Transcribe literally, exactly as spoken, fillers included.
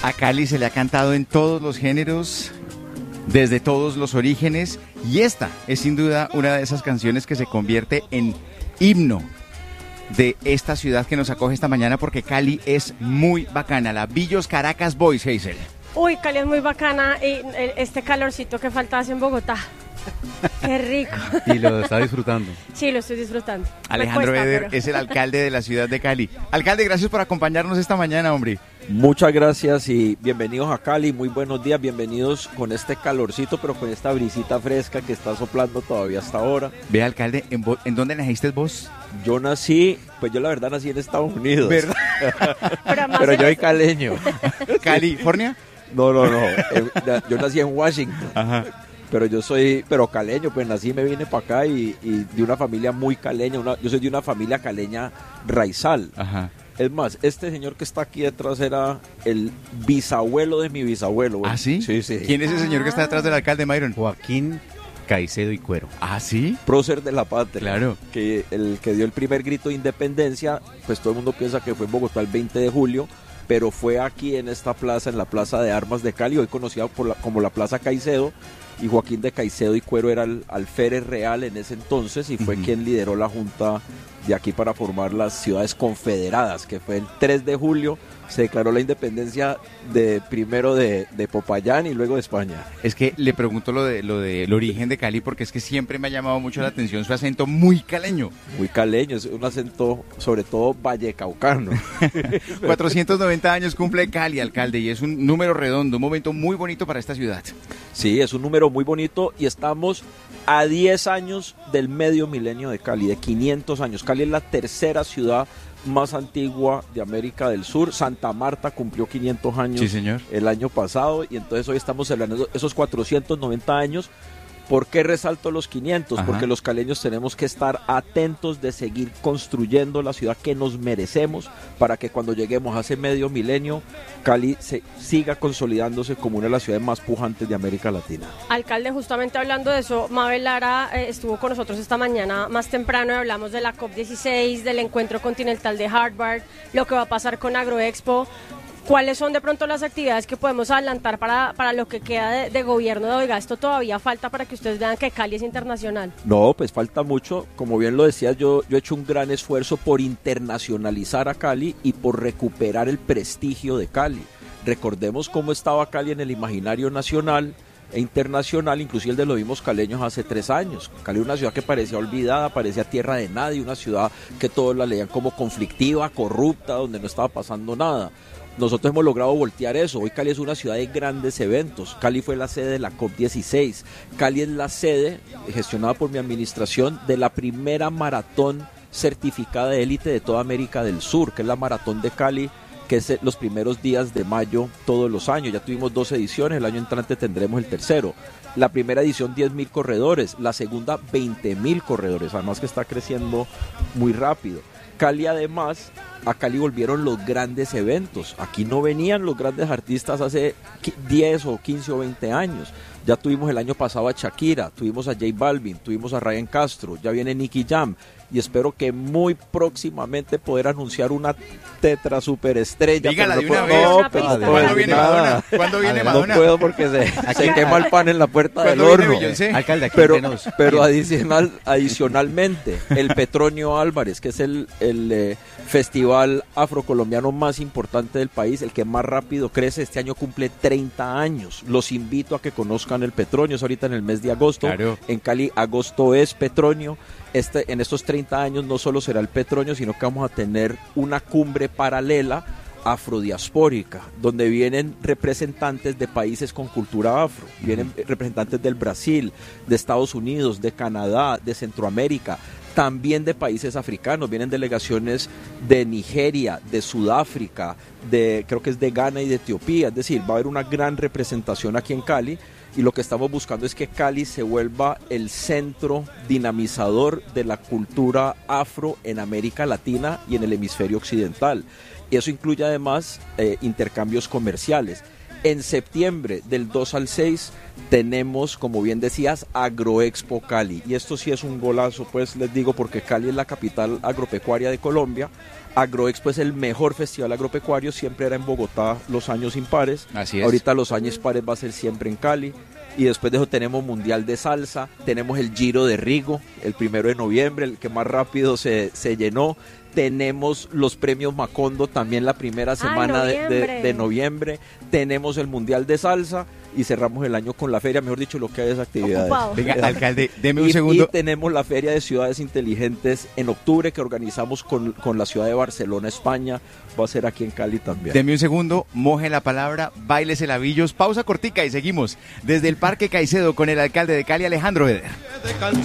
A Cali se le ha cantado en todos los géneros, desde todos los orígenes, y esta es sin duda una de esas canciones que se convierte en himno de esta ciudad que nos acoge esta mañana, porque Cali es muy bacana. La Villos Caracas Boys, Hazel. Uy, Cali es muy bacana y este calorcito que falta hace en Bogotá. Qué rico. Y lo está disfrutando. Sí, lo estoy disfrutando. Alejandro Eder pero... es el alcalde de la ciudad de Cali. Alcalde, gracias por acompañarnos esta mañana, hombre. Muchas gracias y bienvenidos a Cali, muy buenos días, bienvenidos con este calorcito, pero con esta brisita fresca que está soplando todavía hasta ahora. Ve, alcalde, ¿en, vo- ¿en dónde naciste vos? Yo nací, pues yo la verdad nací en Estados Unidos. ¿Verdad? Pero, pero yo soy caleño. ¿California? No, no, no, eh, yo nací en Washington. Ajá. Pero yo soy, pero caleño, pues nací, me vine para acá y, y de una familia muy caleña, una, yo soy de una familia caleña raizal. Ajá. Es más, este señor que está aquí detrás era el bisabuelo de mi bisabuelo. Bueno. ¿Ah, sí? Sí, sí. ¿Quién es ese señor que está detrás del alcalde, Myron? Joaquín Caicedo y Cuero. ¿Ah, sí? Prócer de la patria. Claro. Que el que dio el primer grito de independencia, pues todo el mundo piensa que fue en Bogotá el veinte de julio, pero fue aquí en esta plaza, en la Plaza de Armas de Cali, hoy conocida por la, como la Plaza Caicedo, y Joaquín de Caicedo y Cuero era el alférez real en ese entonces y fue uh-huh. quien lideró la junta de aquí para formar las ciudades confederadas, que fue el tres de julio, se declaró la independencia de primero de, de Popayán y luego de España. Es que le pregunto lo de lo del origen de Cali porque es que siempre me ha llamado mucho la atención su acento muy caleño. Muy caleño, es un acento sobre todo vallecaucano. cuatrocientos noventa años cumple Cali, alcalde, y es un número redondo, un momento muy bonito para esta ciudad. Sí, es un número muy bonito y estamos a diez años del medio milenio de Cali, de quinientos años. Cali es la tercera ciudad más antigua de América del Sur. Santa Marta cumplió quinientos años sí, señor. el año pasado y entonces hoy estamos celebrando esos cuatrocientos noventa años. ¿Por qué resalto los quinientos? Ajá. Porque los caleños tenemos que estar atentos de seguir construyendo la ciudad que nos merecemos para que cuando lleguemos a ese medio milenio, Cali se siga consolidándose como una de las ciudades más pujantes de América Latina. Alcalde, justamente hablando de eso, Mabel Lara eh, estuvo con nosotros esta mañana más temprano y hablamos de la COP dieciséis, del encuentro continental de Harvard, lo que va a pasar con Agroexpo. ¿Cuáles son de pronto las actividades que podemos adelantar para, para lo que queda de, de gobierno de Oiga? Esto todavía falta para que ustedes vean que Cali es internacional. No, pues falta mucho. Como bien lo decías, yo, yo he hecho un gran esfuerzo por internacionalizar a Cali y por recuperar el prestigio de Cali. Recordemos cómo estaba Cali en el imaginario nacional e internacional, inclusive el de los mismos caleños hace tres años. Cali era una ciudad que parecía olvidada, parecía tierra de nadie, una ciudad que todos la leían como conflictiva, corrupta, donde no estaba pasando nada. Nosotros hemos logrado voltear eso. Hoy Cali es una ciudad de grandes eventos. Cali fue la sede de la COP dieciséis. Cali es la sede, gestionada por mi administración, de la primera maratón certificada de élite de toda América del Sur, que es la Maratón de Cali, que es los primeros días de mayo todos los años. Ya tuvimos dos ediciones, el año entrante tendremos el tercero. La primera edición diez mil corredores, la segunda veinte mil corredores, además que está creciendo muy rápido. Cali además, a Cali volvieron los grandes eventos. Aquí no venían los grandes artistas hace diez o quince o veinte años. Ya tuvimos el año pasado a Shakira, tuvimos a J Balvin, tuvimos a Ryan Castro, ya viene Nicky Jam y espero que muy próximamente poder anunciar una tetra superestrella. Dígala no de una puedo, vez. no, pues, ¿Cuándo pues, viene nada. Madonna? ¿Cuándo viene Madonna? No puedo porque se, se quema el pan en la puerta del ¿Cuándo viene horno. Beyoncé? Alcalde, aquí Pero, tenemos. pero adicional, adicionalmente, el Petronio Álvarez, que es el, el eh, festival afrocolombiano más importante del país, el que más rápido crece, este año cumple treinta años. Los invito a que conozcan el Petronio, es ahorita en el mes de agosto. Claro. En Cali, agosto es Petronio. Este, en estos treinta años no solo será el Petronio, sino que vamos a tener una cumbre paralela afrodiaspórica, donde vienen representantes de países con cultura afro, vienen representantes del Brasil, de Estados Unidos, de Canadá, de Centroamérica, también de países africanos, vienen delegaciones de Nigeria, de Sudáfrica, de creo que es de Ghana y de Etiopía, es decir, va a haber una gran representación aquí en Cali. Y lo que estamos buscando es que Cali se vuelva el centro dinamizador de la cultura afro en América Latina y en el hemisferio occidental. Y eso incluye además eh, intercambios comerciales. En septiembre, del dos al seis, tenemos, como bien decías, Agroexpo Cali. Y esto sí es un golazo, pues les digo, porque Cali es la capital agropecuaria de Colombia. Agroexpo es el mejor festival agropecuario, siempre era en Bogotá los años impares. Así es. Ahorita los años pares va a ser siempre en Cali. Y después de eso tenemos Mundial de Salsa, tenemos el Giro de Rigo, el primero de noviembre, el que más rápido se, se llenó. Tenemos los premios Macondo también la primera semana de, de, de noviembre. Tenemos el Mundial de Salsa y cerramos el año con la feria, mejor dicho, lo que hay es actividades. Ocupado. Venga, alcalde, deme un y, segundo. Y tenemos la Feria de Ciudades Inteligentes en octubre que organizamos con, con la ciudad de Barcelona, España. Va a ser aquí en Cali también. Deme un segundo, moje la palabra, báilese labillos, pausa cortica y seguimos desde el Parque Caicedo con el alcalde de Cali, Alejandro Eder.